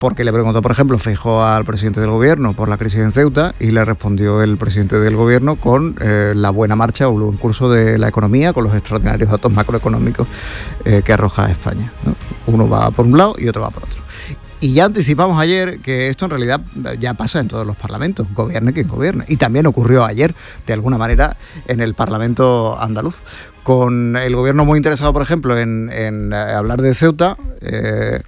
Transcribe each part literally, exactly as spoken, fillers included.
porque le preguntó, por ejemplo, Feijóo al presidente del gobierno por la crisis en Ceuta y le respondió el presidente del gobierno con eh, la buena marcha o el buen curso de la economía, con los extraordinarios datos macroeconómicos eh, que arroja España, ¿no? Uno va por un lado y otro va por otro. Y ya anticipamos ayer que esto en realidad ya pasa en todos los parlamentos, gobierne quien gobierne. Y también ocurrió ayer, de alguna manera, en el Parlamento andaluz, con el gobierno muy interesado, por ejemplo, en, en hablar de Ceuta, eh,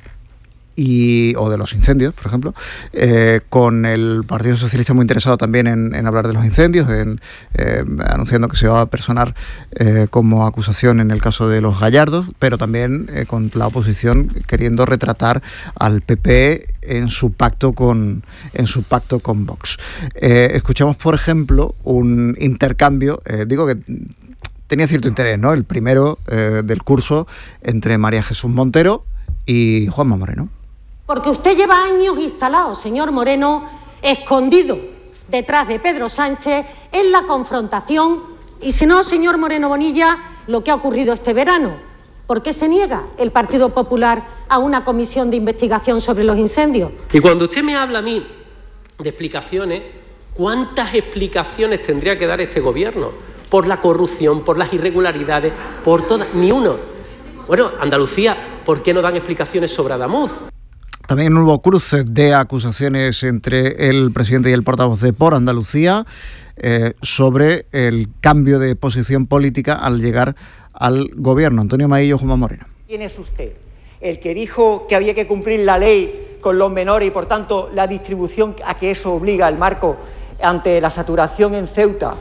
y o de los incendios, por ejemplo, eh, con el Partido Socialista muy interesado también en, en hablar de los incendios, en, eh, anunciando que se va a personar eh, como acusación en el caso de los Gallardos, pero también eh, con la oposición queriendo retratar al P P en su pacto con en su pacto con Vox. Eh, escuchamos, por ejemplo, un intercambio, eh, digo que tenía cierto interés, ¿no? El primero eh, del curso entre María Jesús Montero y Juanma Moreno. Porque usted lleva años instalado, señor Moreno, escondido detrás de Pedro Sánchez en la confrontación. Y si no, señor Moreno Bonilla, lo que ha ocurrido este verano. ¿Por qué se niega el Partido Popular a una comisión de investigación sobre los incendios? Y cuando usted me habla a mí de explicaciones, ¿cuántas explicaciones tendría que dar este gobierno? Por la corrupción, por las irregularidades, por todas, ni uno. Bueno, Andalucía, ¿por qué no dan explicaciones sobre Adamuz? También hubo cruce de acusaciones entre el presidente y el portavoz de Por Andalucía eh, sobre el cambio de posición política al llegar al gobierno. Antonio Maillo, Juanma Moreno. ¿Quién es usted? ¿El que dijo que había que cumplir la ley con los menores y, por tanto, la distribución a que eso obliga el marco ante la saturación en Ceuta?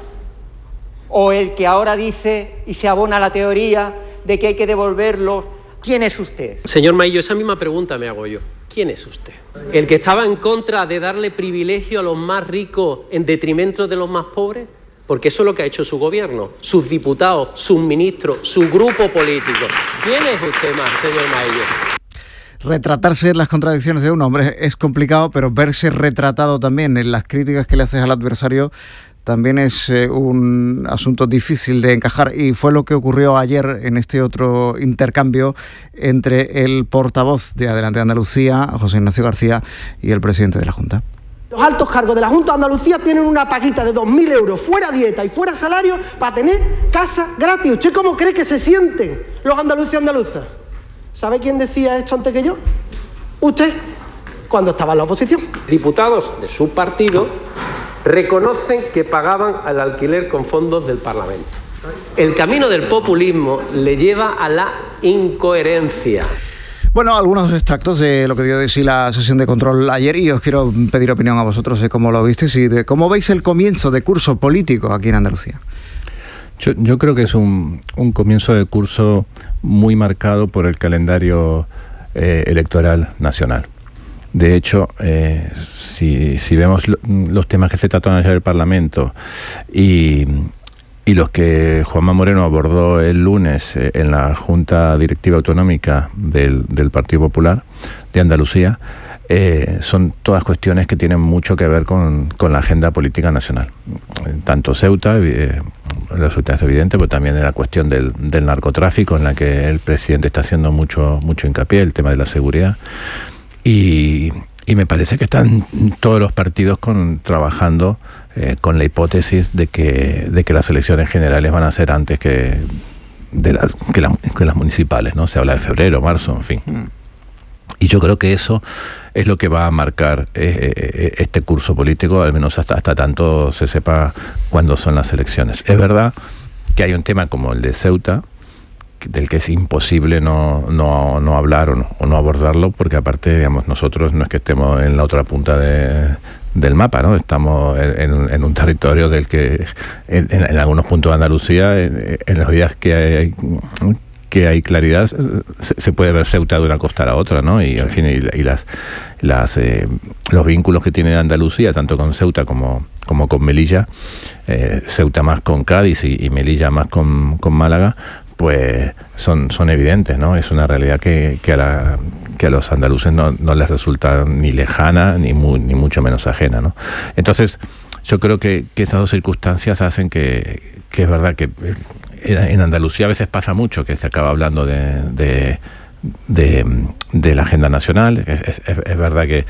¿O el que ahora dice y se abona la teoría de que hay que devolverlos? ¿Quién es usted? Señor Maillo, esa misma pregunta me hago yo. ¿Quién es usted? ¿El que estaba en contra de darle privilegio a los más ricos en detrimento de los más pobres? Porque eso es lo que ha hecho su gobierno, sus diputados, sus ministros, su grupo político. ¿Quién es usted más, señor Maillo? Retratarse en las contradicciones de un hombre es complicado, pero verse retratado también en las críticas que le haces al adversario también es eh, un asunto difícil de encajar, y fue lo que ocurrió ayer en este otro intercambio entre el portavoz de Adelante Andalucía, José Ignacio García, y el presidente de la Junta. Los altos cargos de la Junta de Andalucía tienen una paguita de dos mil euros, fuera dieta y fuera salario, para tener casa gratis. ¿Usted cómo cree que se sienten los andaluces y andaluzas? ¿Sabe quién decía esto antes que yo? Usted, cuando estaba en la oposición. Diputados de su partido reconocen que pagaban al alquiler con fondos del Parlamento. El camino del populismo le lleva a la incoherencia. Bueno, algunos extractos de lo que dio de sí la sesión de control ayer, y os quiero pedir opinión a vosotros de cómo lo visteis y de cómo veis el comienzo de curso político aquí en Andalucía. Yo, yo creo que es un, un comienzo de curso muy marcado por el calendario eh, electoral nacional. De hecho, eh, si, si vemos lo, los temas que se trataron ayer en el Parlamento y, y los que Juanma Moreno abordó el lunes eh, en la Junta Directiva Autonómica del, del Partido Popular de Andalucía, eh, son todas cuestiones que tienen mucho que ver con, con la agenda política nacional. Tanto Ceuta, eh, la Ceuta es evidente, pero también en la cuestión del, del narcotráfico, en la que el presidente está haciendo mucho, mucho hincapié, el tema de la seguridad. Y, y me parece que están todos los partidos con, trabajando eh, con la hipótesis de que, de que las elecciones generales van a ser antes que, de la, que, la, que las municipales, ¿no? Se habla de febrero, marzo, en fin. Mm. Y yo creo que eso es lo que va a marcar eh, este curso político, al menos hasta, hasta tanto se sepa cuándo son las elecciones. Es verdad que hay un tema como el de Ceuta, del que es imposible no, no, no hablar o no, o no abordarlo, porque aparte, digamos, nosotros no es que estemos en la otra punta de, del mapa, ¿no? Estamos en, en, en un territorio del que en, en algunos puntos de Andalucía, en, en los días que hay, que hay claridad, se, se puede ver Ceuta de una costa a la otra, ¿no? Y, en fin, y, y las, las, eh, los vínculos que tiene Andalucía, tanto con Ceuta como, como con Melilla, eh, Ceuta más con Cádiz y, y Melilla más con, con Málaga, pues son, son evidentes, ¿no? Es una realidad que, que, a, la, que a los andaluces no, no les resulta ni lejana ni, muy, ni mucho menos ajena, ¿no? Entonces, yo creo que, que esas dos circunstancias hacen que, que es verdad que en Andalucía a veces pasa mucho que se acaba hablando de, de, de, de la agenda nacional. Es, es, es verdad que